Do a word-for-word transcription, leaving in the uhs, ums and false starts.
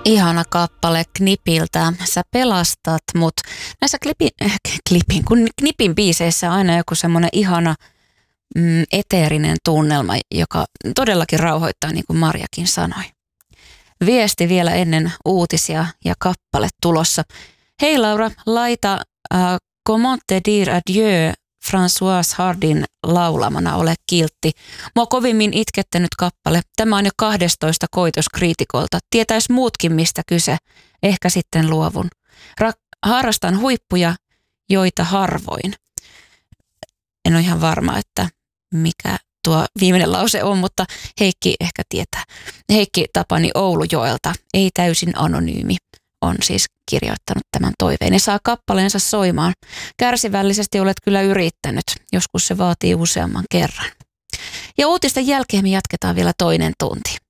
Ihana kappale Knipiltä. Sä pelastat mut. Näissä klipi, äh, klipin, kun Knipin biiseissä on aina joku semmoinen ihana mm, eteerinen tunnelma, joka todellakin rauhoittaa, niin kuin Marjakin sanoi. Viesti vielä ennen uutisia ja kappale tulossa. Hei Laura, laita äh, Comment te dire adieu Françoise Hardin laulamana Ole kiltti. Mua kovimmin itkettänyt kappale. Tämä on jo kahdestoista koitos kriitikolta. Tietäis muutkin mistä kyse. Ehkä sitten luovun. Ra- harrastan huippuja, joita harvoin. En ole ihan varma, että mikä tuo viimeinen lause on, mutta Heikki ehkä tietää. Heikki Tapani Oulujoelta, ei täysin anonyymi, on siis kirjoittanut tämän toiveen ja saa kappaleensa soimaan. Kärsivällisesti olet kyllä yrittänyt, joskus se vaatii useamman kerran. Ja uutisten jälkeen me jatketaan vielä toinen tunti.